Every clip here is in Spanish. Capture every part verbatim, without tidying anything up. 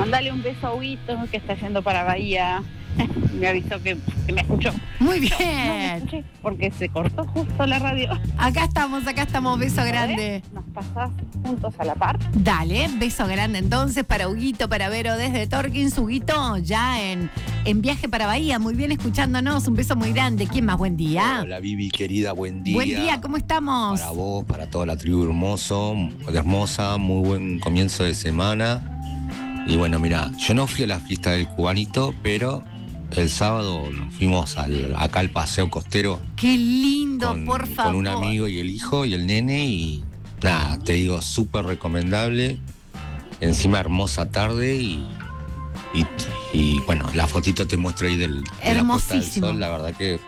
Mandale un beso a Huguito que está yendo para Bahía. Me avisó que, que me escuchó. Muy bien. No, no me escuché porque se cortó justo la radio. Acá estamos, acá estamos. Beso grande. ¿Nos pasás juntos a la par? Dale, beso grande entonces para Huguito, para Vero desde Torkins. Huguito ya en, en viaje para Bahía. Muy bien escuchándonos. Un beso muy grande. ¿Quién más? Buen día. Hola Vivi, querida, buen día. Buen día, ¿cómo estamos? Para vos, para toda la tribu hermoso, hermosa, muy buen comienzo de semana. Y bueno, mira, yo no fui a la fiesta del cubanito, pero el sábado nos fuimos al, acá al paseo costero. Qué lindo, con, por favor. Con un amigo y el hijo y el nene y nada, te digo, súper recomendable. Encima hermosa tarde y, y, y bueno, la fotito te muestro ahí del, de la puesta del sol, la verdad que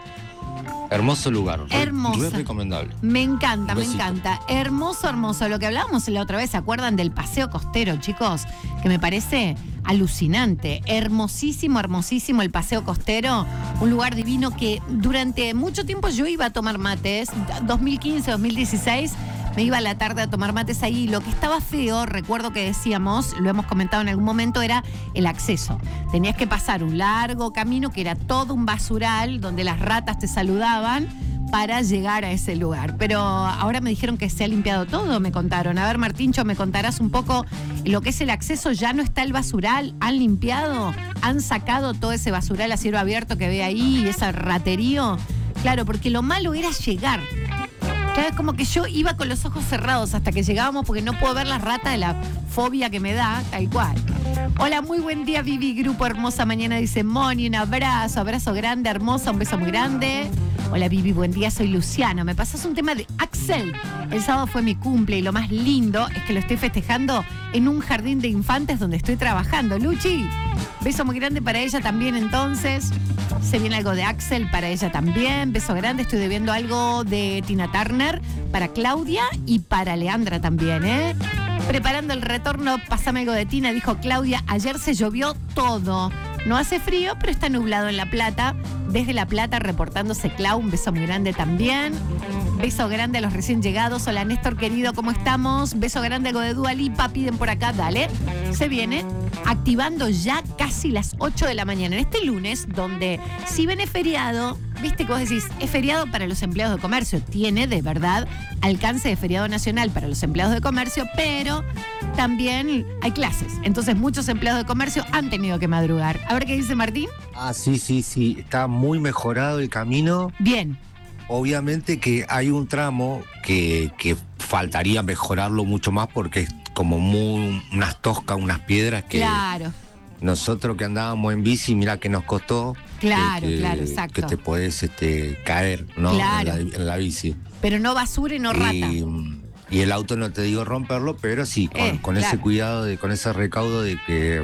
hermoso lugar. Hermoso. Muy recomendable. Me encanta, Un me besito. encanta. Hermoso, hermoso. Lo que hablábamos la otra vez, ¿se acuerdan del paseo costero, chicos? Que me parece alucinante. Hermosísimo, hermosísimo el paseo costero. Un lugar divino que durante mucho tiempo yo iba a tomar mates. dos mil quince, dos mil dieciséis. Me iba a la tarde a tomar mates ahí. Lo que estaba feo, recuerdo que decíamos, lo hemos comentado en algún momento, era el acceso. Tenías que pasar un largo camino que era todo un basural donde las ratas te saludaban para llegar a ese lugar. Pero ahora me dijeron que se ha limpiado todo, me contaron. A ver, Martíncho, ¿me contarás un poco lo que es el acceso? ¿Ya no está el basural? ¿Han limpiado? ¿Han sacado todo ese basural a cielo abierto que ve ahí y ese raterío? Claro, porque lo malo era llegar. Claro, es como que yo iba con los ojos cerrados hasta que llegábamos porque no puedo ver las ratas de la fobia que me da, tal cual. Hola, muy buen día, Vivi, grupo hermosa mañana, dice Moni, un abrazo, abrazo grande, hermosa, un beso muy grande. Hola, Vivi, buen día, soy Luciano. Me pasas un tema de Axel. El sábado fue mi cumple y lo más lindo es que lo estoy festejando en un jardín de infantes donde estoy trabajando. Luchi, beso muy grande para ella también entonces. Se viene algo de Axel para ella también. Beso grande, estoy debiendo algo de Tina Turner para Claudia y para Leandra también, ¿eh? Preparando el retorno, pásame algo de Tina, dijo Claudia. Ayer se llovió todo. No hace frío, pero está nublado en La Plata. Desde La Plata reportándose Clau, un beso muy grande también. Beso grande a los recién llegados. Hola Néstor querido, ¿cómo estamos? Beso grande, algo de Dua Lipa, piden por acá, dale. Se viene activando ya casi las ocho de la mañana. En este lunes, donde si bien es feriado, viste que vos decís, es feriado para los empleados de comercio. Tiene de verdad alcance de feriado nacional para los empleados de comercio, pero también hay clases. Entonces muchos empleados de comercio han tenido que madrugar. A ver qué dice Martín. Ah, sí, sí, sí. Está muy mejorado el camino. Bien. Obviamente que hay un tramo que, que faltaría mejorarlo mucho más porque es como muy unas toscas, unas piedras que Claro. nosotros que andábamos en bici, mirá que nos costó. Claro, que, claro, exacto. Que te podés este, caer, ¿no? Claro. En la, en la bici. Pero no basura y no rata. Y, y el auto no te digo romperlo, pero sí, con, Eh, con claro. ese cuidado, de, con ese recaudo de que...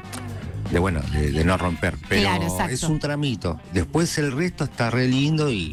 De bueno, de, de no romper. Pero Claro, exacto. es un tramito. Después el resto está re lindo y...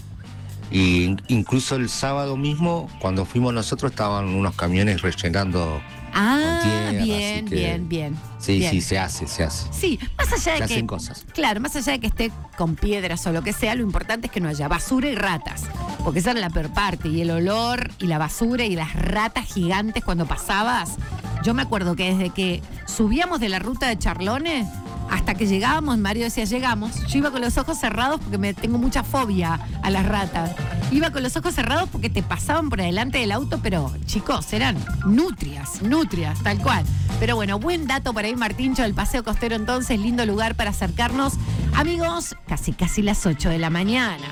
Y incluso el sábado mismo, cuando fuimos nosotros, estaban unos camiones rellenando Ah, con tierra, bien, así que- bien, bien. Sí, bien. sí, se hace, se hace. Sí, más allá Se de que... hacen cosas. Claro, más allá de que esté con piedras o lo que sea, lo importante es que no haya basura y ratas. Porque esa era la peor parte. Y el olor y la basura y las ratas gigantes cuando pasabas. Yo me acuerdo que desde que subíamos de la ruta de Charlones hasta que llegábamos, Mario decía, llegamos. Yo iba con los ojos cerrados porque me tengo mucha fobia a las ratas. Iba con los ojos cerrados porque te pasaban por adelante del auto, pero chicos, eran nutrias, nutrias, tal cual. Pero bueno, buen dato para ir, Martíncho, del paseo costero entonces, lindo lugar para acercarnos. Amigos, casi casi las ocho de la mañana.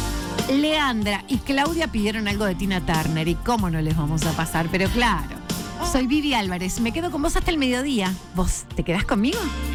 Leandra y Claudia pidieron algo de Tina Turner y cómo no les vamos a pasar, pero claro. Soy Vivi Álvarez, me quedo con vos hasta el mediodía. ¿Vos te quedás conmigo?